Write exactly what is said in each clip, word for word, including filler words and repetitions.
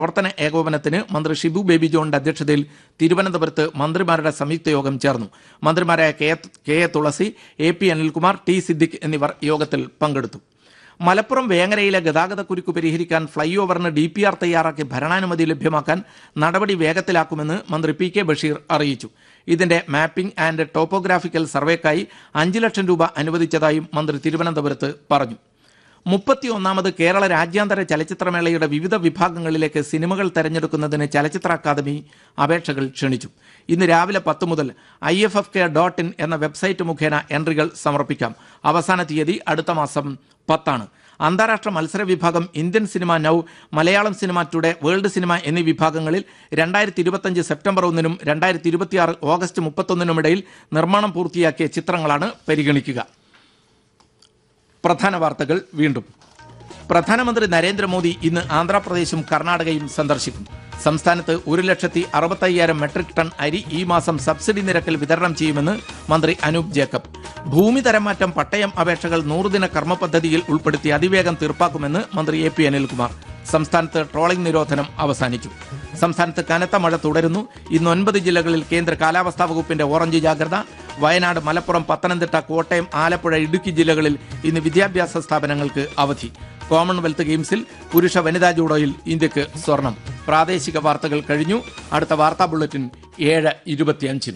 പ്രവർത്തന ഏകോപനത്തിന് മന്ത്രി ഷിബു ബേബി ജോണിന്റെ അധ്യക്ഷതയിൽ തിരുവനന്തപുരത്ത് മന്ത്രിമാരുടെ സംയുക്ത യോഗം ചേർന്നു. മന്ത്രിമാരായ K K A Thulasi, A P Anilkumar, T Siddique എന്നിവർ യോഗത്തിൽ പങ്കെടുത്തു. മലപ്പുറം വേങ്ങരയിലെ ഗതാഗതക്കുരുക്ക് പരിഹരിക്കാൻ ഫ്ളൈ ഓവറിന് ഡി പി ആർ തയ്യാറാക്കി ഭരണാനുമതി ലഭ്യമാക്കാൻ നടപടി വേഗത്തിലാക്കുമെന്ന് മന്ത്രി പി കെ ബഷീർ അറിയിച്ചു. ഇതിന്റെ മാപ്പിംഗ് ആൻഡ് ടോപ്പോഗ്രാഫിക്കൽ സർവേക്കായി അഞ്ച് ലക്ഷം രൂപ അനുവദിച്ചതായും മന്ത്രി തിരുവനന്തപുരത്ത് പറഞ്ഞു. മുപ്പത്തിയൊന്നാമത് കേരള രാജ്യാന്തര ചലച്ചിത്രമേളയുടെ വിവിധ വിഭാഗങ്ങളിലേക്ക് സിനിമകൾ തെരഞ്ഞെടുക്കുന്നതിന് ചലച്ചിത്ര അക്കാദമി അപേക്ഷകൾ ക്ഷണിച്ചു. ഇന്ന് രാവിലെ പത്ത് മുതൽ I F F K dot in എന്ന വെബ്സൈറ്റ് മുഖേന എൻട്രികൾ സമർപ്പിക്കാം. അവസാന തീയതി അടുത്ത മാസം പത്താണ്. അന്താരാഷ്ട്ര മത്സര വിഭാഗം Indian cinema now, Malayalam cinema today, world cinema എന്നീ വിഭാഗങ്ങളിൽ രണ്ടായിരത്തി ഇരുപത്തിയഞ്ച് സെപ്റ്റംബർ ഒന്നിനും രണ്ടായിരത്തി ഇരുപത്തിയാറ് ഓഗസ്റ്റ് മുപ്പത്തൊന്നിനുമിടയിൽ നിർമ്മാണം പൂർത്തിയാക്കിയ ചിത്രങ്ങളാണ് പരിഗണിക്കുക. പ്രധാന വാർത്തകൾ വീണ്ടും. പ്രധാനമന്ത്രി നരേന്ദ്രമോദി ഇന്ന് ആന്ധ്രാപ്രദേശും കർണാടകയും സന്ദർശിക്കും. സംസ്ഥാനത്ത് ഒരു ലക്ഷത്തി അറുപത്തയ്യായിരം മെട്രിക് ടൺ അരി ഈ മാസം സബ്സിഡി നിരക്കിൽ വിതരണം ചെയ്യുമെന്ന് മന്ത്രി അനൂപ് ജേക്കബ്. ഭൂമി തരംമാറ്റം പട്ടയം അപേക്ഷകൾ നൂറുദിന കർമ്മ പദ്ധതിയിൽ ഉൾപ്പെടുത്തി അതിവേഗം തീർപ്പാക്കുമെന്ന് മന്ത്രി എ പി അനിൽകുമാർ. സംസ്ഥാനത്ത് ട്രോളിംഗ് നിരോധനം അവസാനിച്ചു. സംസ്ഥാനത്ത് കനത്ത മഴ തുടരുന്നു. ഇന്ന് ഒൻപത് ജില്ലകളിൽ കേന്ദ്ര കാലാവസ്ഥാ വകുപ്പിന്റെ ഓറഞ്ച് ജാഗ്രത. വയനാട്, മലപ്പുറം, പത്തനംതിട്ട, കോട്ടയം, ആലപ്പുഴ, ഇടുക്കി ജില്ലകളിൽ ഇന്ന് വിദ്യാഭ്യാസ സ്ഥാപനങ്ങൾക്ക് അവധി. കോമൺവെൽത്ത് ഗെയിംസിൽ പുരുഷ വനിതാ ജൂഡോയിൽ ഇന്ത്യക്ക് സ്വർണം. പ്രാദേശിക വാർത്തകൾ കഴിഞ്ഞു. അടുത്ത വാർത്താ ബുള്ളറ്റിൻ ഏഴ് ഇരുപത്തിയഞ്ചിന്.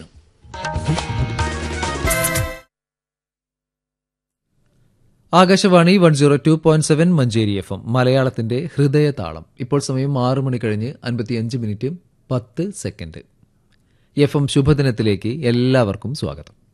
Akashvani one zero two point seven Manjeri F M മലയാളത്തിന്റെ ഹൃദയതാളം. ഇപ്പോൾ സമയം ആറ് മണി കഴിഞ്ഞ് അൻപത്തിയഞ്ച് മിനിറ്റ് പത്ത് സെക്കൻഡ്. എഫ് എം ശുഭദിനത്തിലേക്ക് എല്ലാവർക്കും സ്വാഗതം.